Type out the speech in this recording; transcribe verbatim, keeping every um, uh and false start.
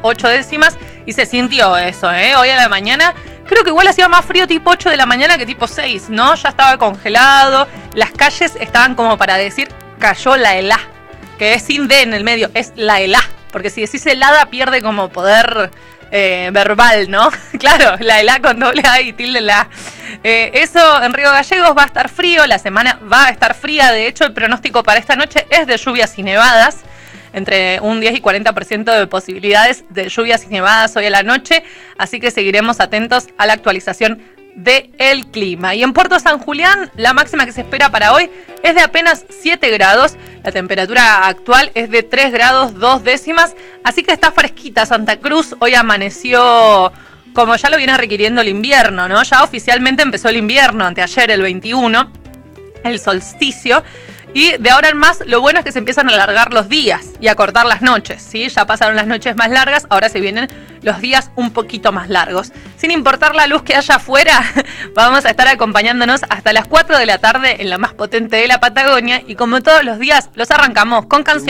ocho décimas y se sintió eso, ¿eh? Hoy a la mañana, creo que igual hacía más frío tipo ocho de la mañana que tipo seis, ¿no? Ya estaba congelado, las calles estaban como para decir, cayó la helá, que es sin D en el medio, es la helá, porque si decís helada pierde como poder eh, verbal, ¿no? Claro, la helá con doble A y tilde la. Eh, eso en Río Gallegos va a estar frío, la semana va a estar fría, de hecho el pronóstico para esta noche es de lluvias y nevadas, entre un diez y cuarenta por ciento de posibilidades de lluvias y nevadas hoy a la noche, así que seguiremos atentos a la actualización del clima. Y en Puerto San Julián, la máxima que se espera para hoy es de apenas siete grados, la temperatura actual es de tres grados dos décimas, así que está fresquita Santa Cruz, hoy amaneció como ya lo viene requiriendo el invierno, ¿no? Ya oficialmente empezó el invierno, anteayer el veintiuno, el solsticio. Y de ahora en más, lo bueno es que se empiezan a alargar los días y a cortar las noches, ¿sí? Ya pasaron las noches más largas, ahora se vienen los días un poquito más largos. Sin importar la luz que haya afuera, vamos a estar acompañándonos hasta las cuatro de la tarde en la más potente de la Patagonia y como todos los días, los arrancamos con canciones.